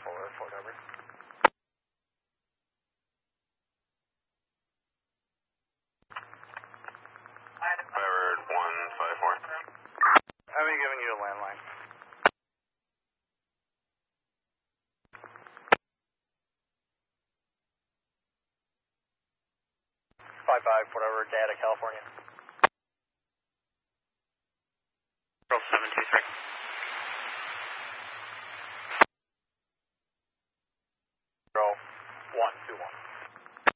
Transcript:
Fort Hubbard. Firebird 154. I'll be giving you a landline. 55 Fort Hubbard, Data, California. 723.